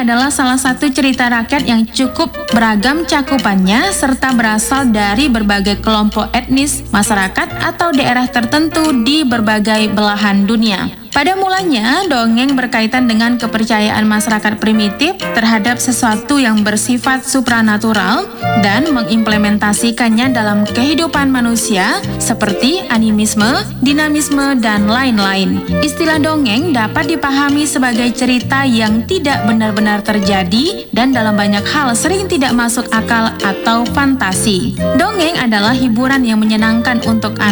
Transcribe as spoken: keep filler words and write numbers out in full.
adalah salah satu cerita rakyat yang cukup beragam cakupannya serta berasal dari berbagai kelompok etnis, masyarakat, atau daerah tertentu di berbagai belahan dunia. Pada mulanya, dongeng berkaitan dengan kepercayaan masyarakat primitif terhadap sesuatu yang bersifat supranatural dan mengimplementasikannya dalam kehidupan manusia seperti animisme, dinamisme, dan lain-lain. Istilah dongeng dapat dipahami sebagai cerita yang tidak benar-benar terjadi dan dalam banyak hal sering tidak masuk akal atau fantasi. Dongeng adalah hiburan yang menyenangkan untuk anak